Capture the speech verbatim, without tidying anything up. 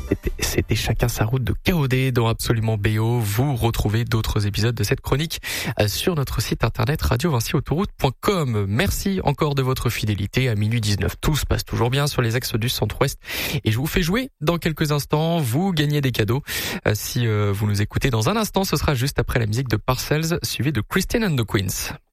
C'était, c'était Chacun sa route de K O D dans Absolument B O. Vous retrouvez d'autres épisodes de cette chronique sur notre site internet radio vinci autoroute point com. Merci encore de votre fidélité. À minuit dix-neuf, tout se passe toujours bien sur les axes du centre-ouest. Et je vous fais jouer dans quelques instants. Vous gagnez des cadeaux. Si vous nous écoutez dans un instant, ce sera juste après la musique de Parcells, suivi de Christine and the Queens.